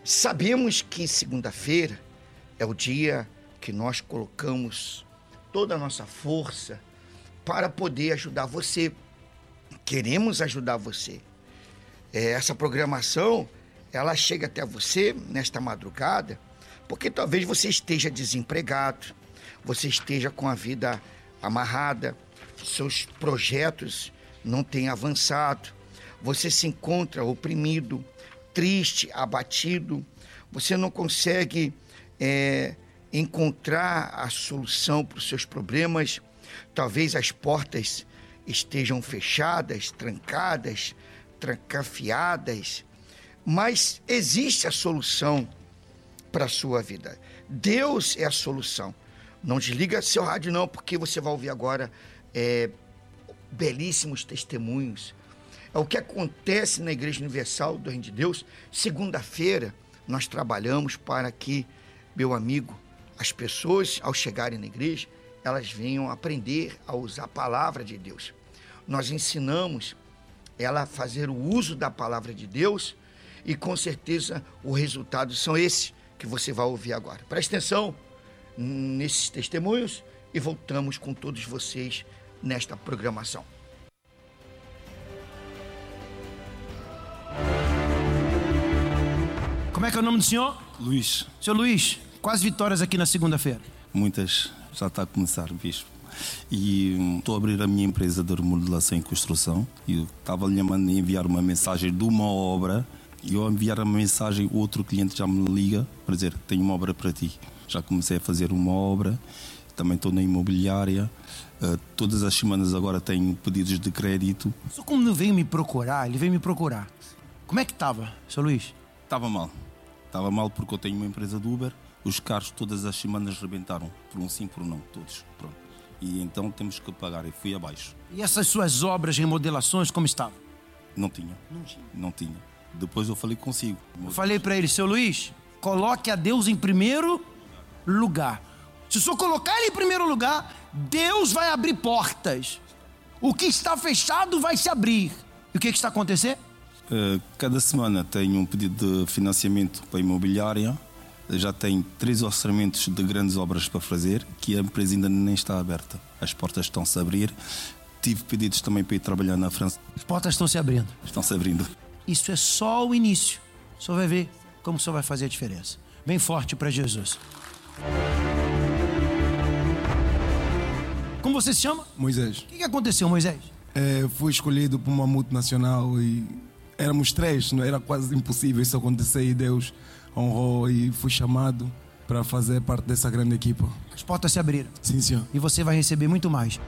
Sabemos que segunda-feira é o dia que nós colocamos toda a nossa força para poder ajudar você. Queremos ajudar você. Essa programação, ela chega até você nesta madrugada, porque talvez você esteja desempregado, você esteja com a vida amarrada, seus projetos não têm avançado, você se encontra oprimido, triste, abatido, você não consegue encontrar a solução para os seus problemas, talvez as portas estejam fechadas, trancadas, trancafiadas, mas existe a solução para a sua vida. Deus é a solução. Não desliga seu rádio não, porque você vai ouvir agora belíssimos testemunhos. É o que acontece na Igreja Universal do Reino de Deus. Segunda-feira nós trabalhamos para que, meu amigo, as pessoas ao chegarem na igreja, elas venham aprender a usar a palavra de Deus. Nós ensinamos ela a fazer o uso da palavra de Deus e com certeza os resultados são esses que você vai ouvir agora. Preste atenção nesses testemunhos e voltamos com todos vocês nesta programação. Como é que é o nome do senhor? Luís. Senhor Luís, quais vitórias aqui na segunda-feira? Muitas, já está a começar, bispo. E estou a abrir a minha empresa de remodelação e construção. E estava-lhe a enviar uma mensagem de uma obra. E ao enviar a mensagem, outro cliente já me liga para dizer: tenho uma obra para ti. Já comecei a fazer uma obra, também estou na imobiliária. Todas as semanas agora tenho pedidos de crédito. Só como não veio me procurar, ele veio me procurar. Como é que estava, senhor Luís? Estava mal. Estava mal porque eu tenho uma empresa de Uber. Os carros todas as semanas rebentaram, por um sim, por um não, todos. Pronto. E então temos que pagar, e fui abaixo. E essas suas obras, remodelações, como estavam? Não tinha. Depois eu falei consigo. Eu falei para ele: seu Luís, coloque a Deus em primeiro lugar. Se o senhor colocar ele em primeiro lugar, Deus vai abrir portas. O que está fechado vai se abrir. E o que está acontecendo? Cada semana tenho um pedido de financiamento para a imobiliária. Já tenho 3 orçamentos de grandes obras para fazer, que a empresa ainda nem está aberta. As portas estão-se a abrir. Tive pedidos também para ir trabalhar na França. As portas estão-se abrindo. Estão-se abrindo. Isso é só o início. O senhor vai ver como o senhor vai fazer a diferença. Bem forte para Jesus. Como você se chama? Moisés. O que aconteceu, Moisés? Fui escolhido por uma multinacional e éramos 3, não era quase impossível isso acontecer, e Deus honrou e fui chamado para fazer parte dessa grande equipa. As portas se abriram. Sim, senhor. E você vai receber muito mais.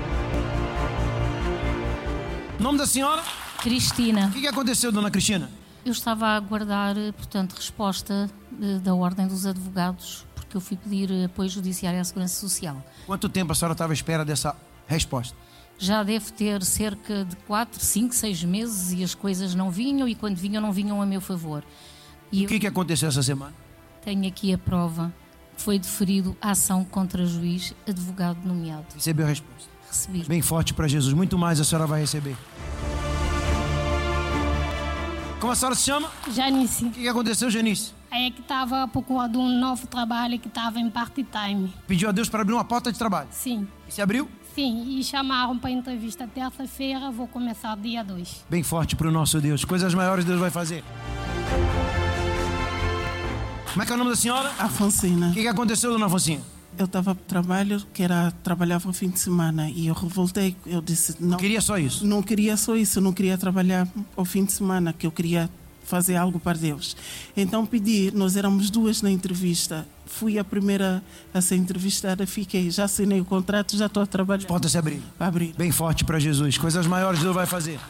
Nome da senhora? Cristina. O que aconteceu, dona Cristina? Eu estava a aguardar, portanto, resposta da Ordem dos Advogados, porque eu fui pedir apoio judiciário à Segurança Social. Quanto tempo a senhora estava à espera dessa resposta? Já deve ter cerca de 4, 5, 6 meses e as coisas não vinham, e quando vinham, não vinham a meu favor. E o que aconteceu essa semana? Tenho aqui a prova. Foi deferido a ação contra juiz, advogado nomeado. Recebeu a resposta? Recebi. Bem forte para Jesus. Muito mais a senhora vai receber. Como a senhora se chama? Janice. O que aconteceu, Janice? É que estava procurando um novo trabalho que estava em part-time. Pediu a Deus para abrir uma porta de trabalho? Sim. E se abriu? Sim, e chamaram para entrevista terça-feira, vou começar dia 2. Bem forte para o nosso Deus. Coisas maiores Deus vai fazer. Como é que é o nome da senhora? Afonsina. O que aconteceu, dona Afonsina? Eu estava trabalho, trabalhava no fim de semana e eu revoltei. Eu disse, não. Queria só isso? Não queria só isso, não queria trabalhar ao fim de semana, que eu queria fazer algo para Deus. Então pedi, nós éramos 2 na entrevista. Fui a primeira a ser entrevistada, fiquei, já assinei o contrato, já estou a trabalhar. Pode se abrir. Abrir. Bem forte para Jesus. Coisas maiores Deus vai fazer.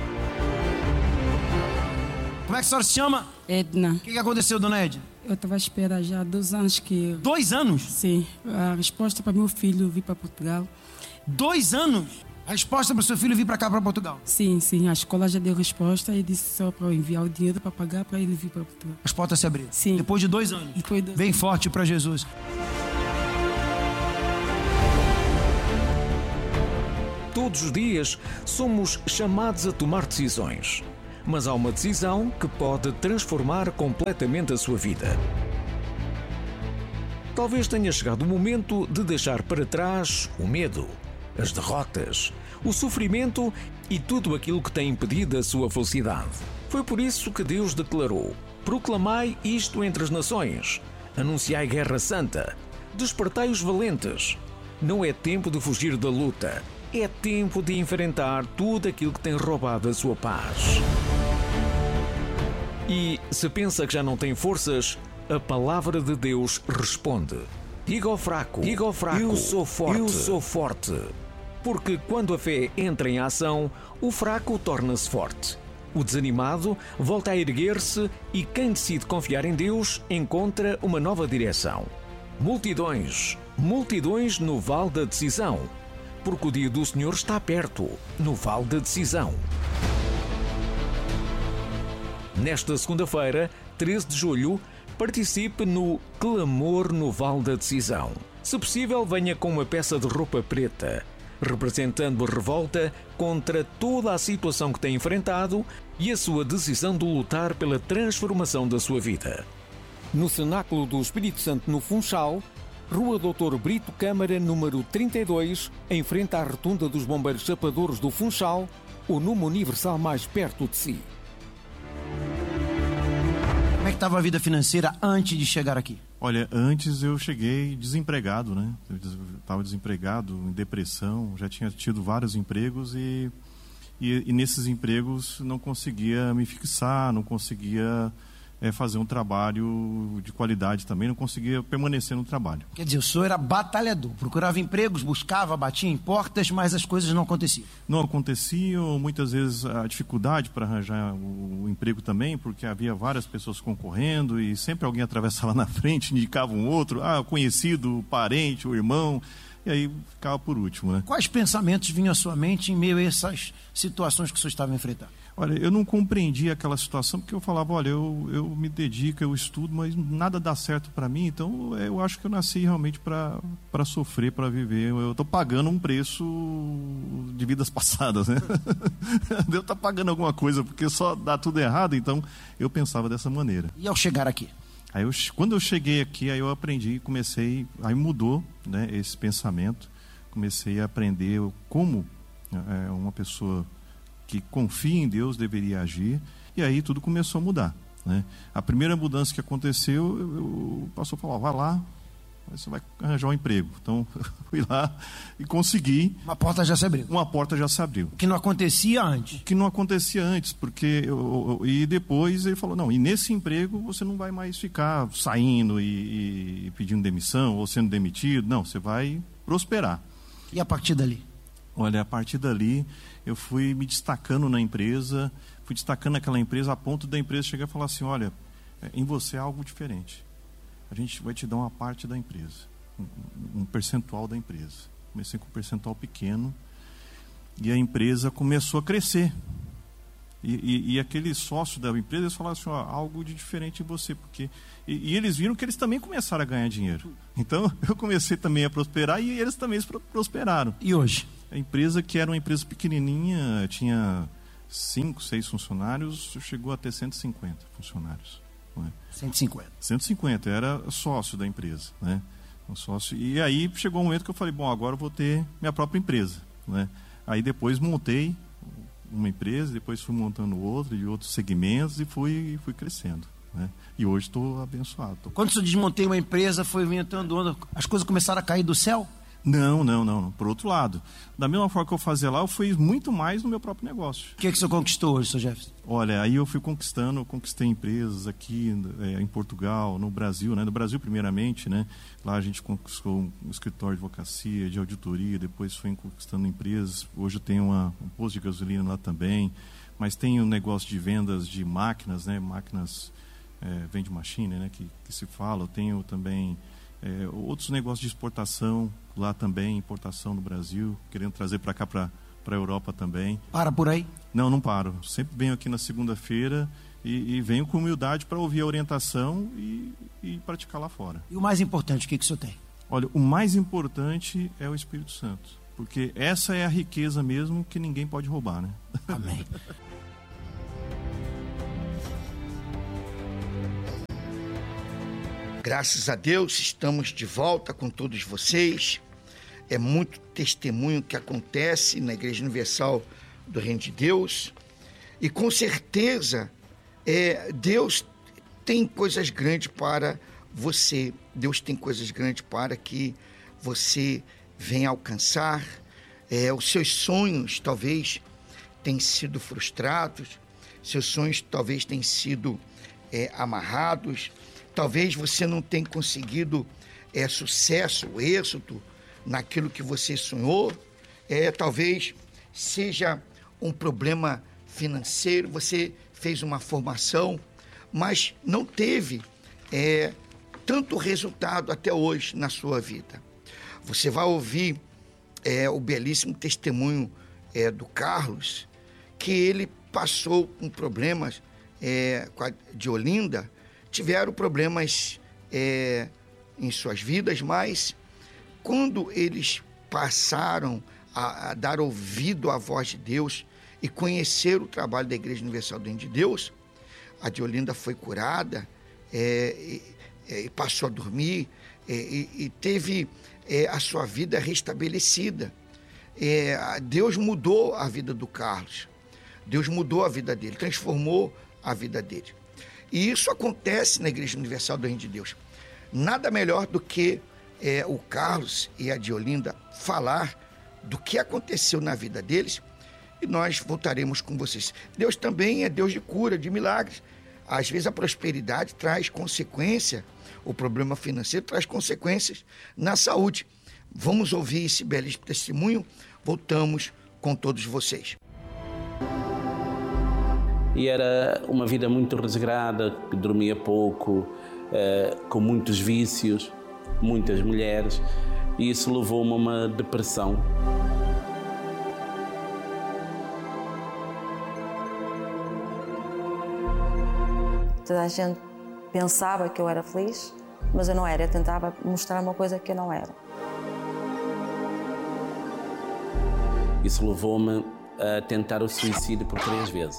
Como é que a senhora se chama? Edna. O que aconteceu, dona Edna? Eu estava à espera já há 2 anos que... 2 anos? Sim. A resposta para meu filho vir para Portugal. 2 anos? A resposta para o seu filho vir para cá, para Portugal? Sim, sim. A escola já deu resposta e disse só para eu enviar o dinheiro para pagar para ele vir para Portugal. As portas se abriram? Sim. Depois de 2 anos? Depois de 2 Bem forte para Jesus. Todos os dias somos chamados a tomar decisões. mas há uma decisão que pode transformar completamente a sua vida. Talvez tenha chegado o momento de deixar para trás o medo, as derrotas, o sofrimento e tudo aquilo que tem impedido a sua felicidade. Foi por isso que Deus declarou: proclamai isto entre as nações, anunciai guerra santa, despertai os valentes. Não é tempo de fugir da luta, é tempo de enfrentar tudo aquilo que tem roubado a sua paz. E se pensa que já não tem forças, a palavra de Deus responde: diga ao fraco, eu sou forte. Porque quando a fé entra em ação, o fraco torna-se forte. O desanimado volta a erguer-se e quem decide confiar em Deus encontra uma nova direção. Multidões no vale da decisão, porque o dia do Senhor está perto, no vale da decisão. Nesta segunda-feira, 13 de julho, participe no Clamor no Vale da Decisão. Se possível, venha com uma peça de roupa preta, representando a revolta contra toda a situação que tem enfrentado e a sua decisão de lutar pela transformação da sua vida. No Cenáculo do Espírito Santo, no Funchal, Rua Dr. Brito Câmara, número 32, em frente à Rotunda dos Bombeiros Chapadores do Funchal, o número universal mais perto de si. Como é que estava a vida financeira antes de chegar aqui? Olha, antes eu cheguei desempregado, né? Eu estava desempregado, em depressão, já tinha tido vários empregos e nesses empregos não conseguia me fixar, não conseguia fazer um trabalho de qualidade também, não conseguia permanecer no trabalho. Quer dizer, o senhor era batalhador, procurava empregos, buscava, batia em portas, mas as coisas não aconteciam. Não aconteciam, muitas vezes a dificuldade para arranjar o emprego também, porque havia várias pessoas concorrendo e sempre alguém atravessava na frente, indicava um outro, conhecido, parente, o irmão, e aí ficava por último, né? Quais pensamentos vinham à sua mente em meio a essas situações que o senhor estava enfrentando? Olha, eu não compreendia aquela situação, porque eu falava, olha, eu me dedico, eu estudo, mas nada dá certo para mim, então eu acho que eu nasci realmente para sofrer, para viver. Eu estou pagando um preço de vidas passadas, né? Deus está pagando alguma coisa, porque só dá tudo errado, então eu pensava dessa maneira. E ao chegar aqui? Aí quando eu cheguei aqui, aí eu aprendi, aí mudou, né, esse pensamento, comecei a aprender como uma pessoa que confia em Deus deveria agir, e aí tudo começou a mudar, né? A primeira mudança que aconteceu, o pastor falou, vai lá, você vai arranjar um emprego. Então, fui lá e consegui. Uma porta já se abriu. Uma porta já se abriu. O que não acontecia antes. O que não acontecia antes, porque e depois ele falou, não, e nesse emprego você não vai mais ficar saindo e pedindo demissão ou sendo demitido, não, você vai prosperar. E a partir dali? Olha, a partir dali eu fui me destacando na empresa, fui destacando aquela empresa a ponto da empresa chegar e falar assim, olha, em você há algo diferente. A gente vai te dar uma parte da empresa, um percentual da empresa. Comecei com um percentual pequeno e a empresa começou a crescer. E aquele sócio da empresa, eles falaram assim, algo de diferente em você, porque... E eles viram que eles também começaram a ganhar dinheiro. Então, eu comecei também a prosperar e eles também prosperaram. E hoje? A empresa, que era uma empresa pequenininha, tinha 5, 6 funcionários, chegou a ter 150 funcionários. Né? 150? 150, era sócio da empresa, né? Um sócio. E aí chegou um momento que eu falei, bom, agora eu vou ter minha própria empresa, né? Aí depois montei uma empresa, depois fui montando outra, de outros segmentos, e fui crescendo, né? E hoje estou abençoado. Quando você desmontei uma empresa, foi inventando onda, as coisas começaram a cair do céu? Não. Por outro lado, da mesma forma que eu fazia lá, eu fiz muito mais no meu próprio negócio. O que o senhor conquistou hoje, Sr. Jefferson? Olha, aí eu fui conquistei empresas aqui em Portugal, no Brasil, né? No Brasil primeiramente, né? Lá a gente conquistou um escritório de advocacia, de auditoria, depois fui conquistando empresas. Hoje eu tenho um posto de gasolina lá também, mas tem um negócio de vendas de máquinas, né? Máquinas, vende machine, né? Que se fala. Eu tenho também outros negócios de exportação lá também, importação no Brasil, querendo trazer para cá, para a Europa também. Para por aí? Não paro. Sempre venho aqui na segunda-feira e venho com humildade para ouvir a orientação e praticar lá fora. E o mais importante, o que o senhor tem? Olha, o mais importante é o Espírito Santo, porque essa é a riqueza mesmo que ninguém pode roubar, né? Amém. Graças a Deus, estamos de volta com todos vocês. É muito testemunho que acontece na Igreja Universal do Reino de Deus. E com certeza, Deus tem coisas grandes para você. Deus tem coisas grandes para que você venha alcançar. Os seus sonhos talvez tenham sido frustrados. Seus sonhos talvez tenham sido amarrados. Talvez você não tenha conseguido sucesso, êxito naquilo que você sonhou. Talvez seja um problema financeiro. Você fez uma formação, mas não teve tanto resultado até hoje na sua vida. Você vai ouvir o belíssimo testemunho do Carlos, que ele passou com problemas de Olinda, tiveram problemas em suas vidas, mas quando eles passaram a dar ouvido à voz de Deus e conhecer o trabalho da Igreja Universal do Reino de Deus, a de Olinda foi curada e passou a dormir e teve a sua vida restabelecida. Deus mudou a vida do Carlos, Deus mudou a vida dele, transformou a vida dele. E isso acontece na Igreja Universal do Reino de Deus. Nada melhor do que o Carlos e a de Olinda falar do que aconteceu na vida deles, e nós voltaremos com vocês. Deus também é Deus de cura, de milagres. Às vezes a prosperidade traz consequência, o problema financeiro traz consequências na saúde. Vamos ouvir esse belíssimo testemunho, voltamos com todos vocês. E era uma vida muito resgrada, que dormia pouco, com muitos vícios, muitas mulheres, e isso levou-me a uma depressão. Toda a gente pensava que eu era feliz, mas eu não era. Eu tentava mostrar uma coisa que eu não era. Isso levou-me a tentar o suicídio por 3 vezes.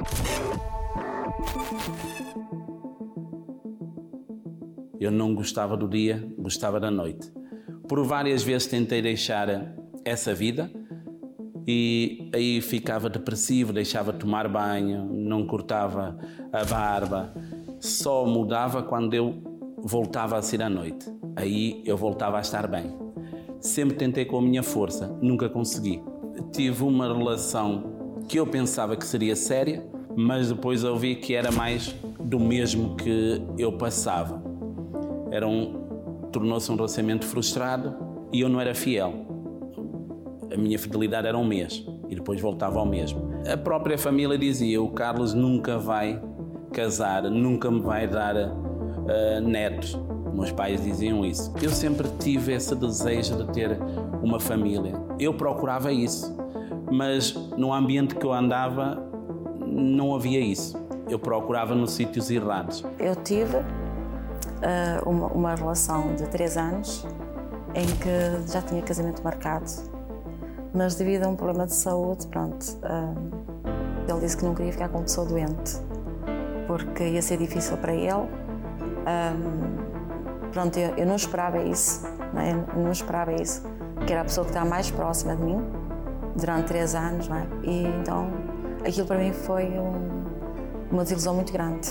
Eu não gostava do dia, gostava da noite. Por várias vezes tentei deixar essa vida e aí ficava depressivo, deixava de tomar banho, não cortava a barba. Só mudava quando eu voltava a sair à noite. Aí eu voltava a estar bem. Sempre tentei com a minha força, nunca consegui. Tive uma relação que eu pensava que seria séria, mas depois eu vi que era mais do mesmo que eu passava. Tornou-se um relacionamento frustrado e eu não era fiel. A minha fidelidade era 1 mês e depois voltava ao mesmo. A própria família dizia: o Carlos nunca vai casar, nunca me vai dar netos. Meus pais diziam isso. Eu sempre tive esse desejo de ter uma família. Eu procurava isso, mas no ambiente que eu andava não havia isso. Eu procurava nos sítios errados. Eu tive uma relação de 3 anos em que já tinha casamento marcado, mas devido a um problema de saúde, ele disse que não queria ficar com uma pessoa doente, porque ia ser difícil para ele. Eu não esperava isso, Eu não esperava isso, que era a pessoa que estava mais próxima de mim durante 3 anos, E então aquilo para mim foi uma desilusão muito grande.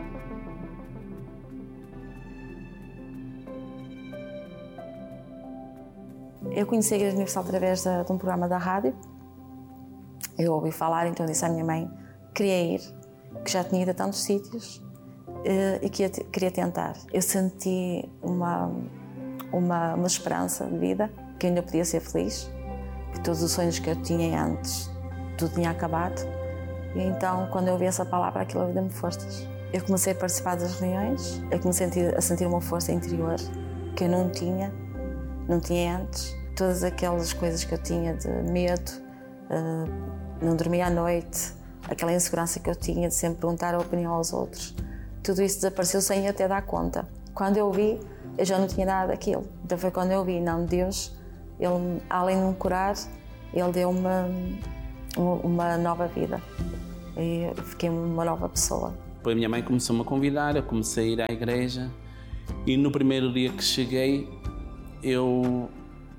Eu conheci a Igreja Universal através de um programa da rádio. Eu ouvi falar, então disse à minha mãe que queria ir, que já tinha ido a tantos sítios e que queria tentar. Eu senti uma esperança de vida, que ainda podia ser feliz, que todos os sonhos que eu tinha antes, tudo tinha acabado. E então, quando eu ouvi essa palavra, aquilo deu-me forças. Eu comecei a participar das reuniões, eu comecei a sentir uma força interior que eu não tinha antes. Todas aquelas coisas que eu tinha de medo, não dormia à noite, aquela insegurança que eu tinha de sempre perguntar a opinião aos outros, tudo isso desapareceu sem eu até dar conta. Quando eu vi, eu já não tinha nada daquilo. Então foi quando eu vi, não, Deus, Ele, além de me curar, Ele deu-me uma nova vida. E eu fiquei uma nova pessoa. Depois a minha mãe começou-me a convidar, eu comecei a ir à igreja E no primeiro dia que cheguei, eu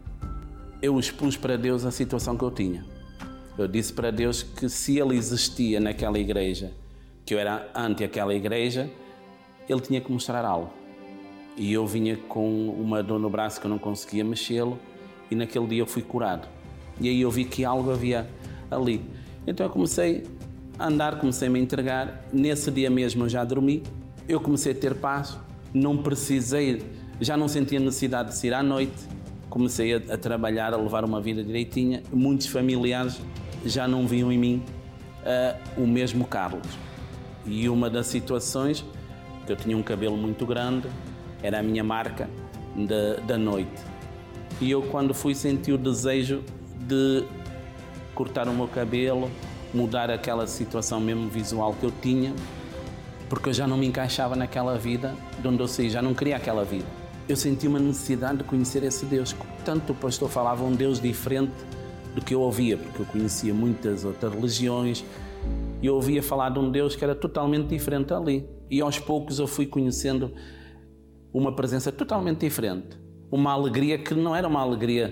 expus para Deus a situação que eu tinha. Eu disse para Deus que se Ele existia naquela igreja, que eu era ante aquela igreja, Ele tinha que mostrar algo. E eu vinha com uma dor no braço que eu não conseguia mexê-lo, e naquele dia eu fui curado. E aí eu vi que algo havia ali. Então eu comecei a andar, comecei a me entregar. Nesse dia mesmo eu já dormi, eu comecei a ter paz, não precisei, já não sentia necessidade de sair à noite, comecei a trabalhar, a levar uma vida direitinha. Muitos familiares já não viam em mim o mesmo Carlos. E uma das situações, que eu tinha um cabelo muito grande, era a minha marca da noite. E eu, quando fui, senti o desejo de cortar o meu cabelo, mudar aquela situação mesmo visual que eu tinha, porque eu já não me encaixava naquela vida de onde eu saí, já não queria aquela vida. Eu senti uma necessidade de conhecer esse Deus. Tanto o pastor falava um Deus diferente do que eu ouvia, porque eu conhecia muitas outras religiões, e eu ouvia falar de um Deus que era totalmente diferente ali. E aos poucos eu fui conhecendo uma presença totalmente diferente. Uma alegria que não era uma alegria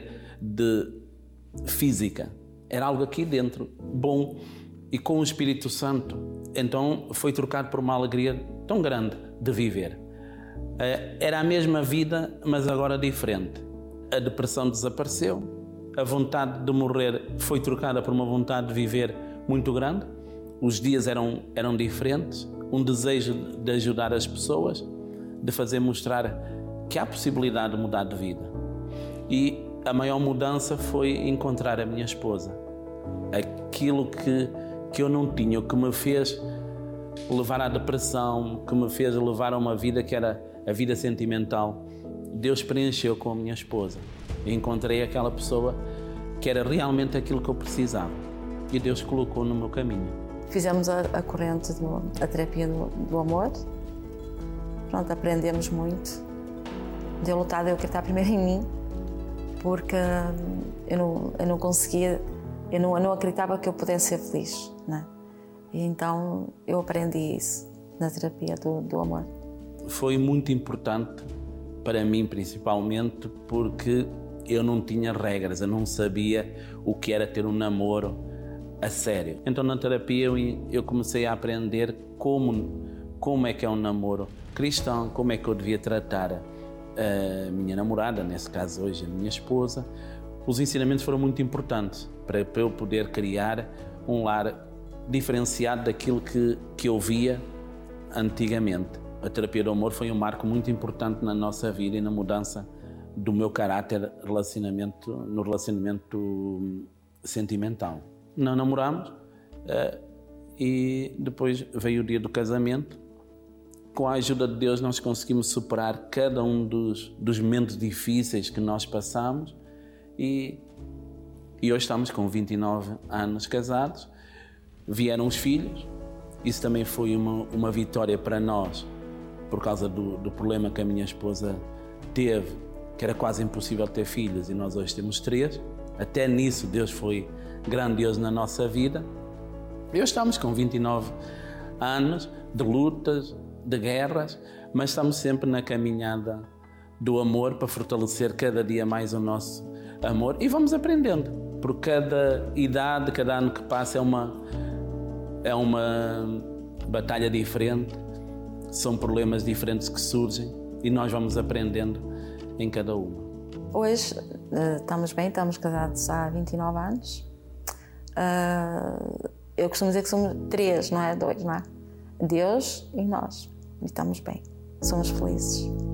física, era algo aqui dentro, bom. E com o Espírito Santo, então foi trocado por uma alegria tão grande de viver. Era a mesma vida, mas agora diferente. A depressão desapareceu, a vontade de morrer foi trocada por uma vontade de viver muito grande. Os dias eram diferentes, um desejo de ajudar as pessoas, de fazer mostrar que há possibilidade de mudar de vida. E a maior mudança foi encontrar a minha esposa. Aquilo que eu não tinha, o que me fez levar à depressão, que me fez levar a uma vida que era a vida sentimental, Deus preencheu com a minha esposa. Encontrei aquela pessoa que era realmente aquilo que eu precisava, e Deus colocou no meu caminho. Fizemos a corrente, a terapia do amor. Pronto, aprendemos muito. Deu lutar, eu acreditar primeiro em mim, porque eu não conseguia, eu não acreditava que eu pudesse ser feliz, né? E então eu aprendi isso na terapia do amor. Foi muito importante para mim, principalmente porque eu não tinha regras, eu não sabia o que era ter um namoro a sério. Então na terapia eu comecei a aprender como é que é um namoro cristão, como é que eu devia tratar a minha namorada, nesse caso hoje a minha esposa. Os ensinamentos foram muito importantes para eu poder criar um lar diferenciado daquilo que eu via antigamente. A terapia do amor foi um marco muito importante na nossa vida e na mudança do meu caráter no relacionamento sentimental. Não namoramos e depois veio o dia do casamento. Com a ajuda de Deus nós conseguimos superar cada um dos momentos difíceis que nós passamos e hoje estamos com 29 anos casados. Vieram os filhos, isso também foi uma vitória para nós, por causa do problema que a minha esposa teve, que era quase impossível ter filhos, e nós hoje temos 3. Até nisso Deus foi grandioso na nossa vida. E hoje estamos com 29 anos de lutas, de guerras, mas estamos sempre na caminhada do amor para fortalecer cada dia mais o nosso amor, e vamos aprendendo. Por cada idade, cada ano que passa é uma batalha diferente, são problemas diferentes que surgem e nós vamos aprendendo em cada uma. Hoje estamos bem, estamos casados há 29 anos. Eu costumo dizer que somos 3, não é 2, não é? Deus e nós. E estamos bem, somos felizes.